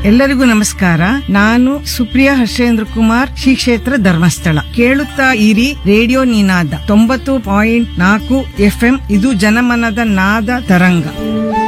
ಎಲ್ಲರಿಗೂ ನಮಸ್ಕಾರ. ನಾನು ಸುಪ್ರಿಯಾ ಹರ್ಷೇಂದ್ರ ಕುಮಾರ್, ಶ್ರೀ ಕ್ಷೇತ್ರ ಧರ್ಮಸ್ಥಳ. ಕೇಳುತ್ತಾ ಇರಿ ರೇಡಿಯೋ ನಿನಾದ 90.4 FM. ಇದು ಜನಮನದ ನಾದ ತರಂಗ.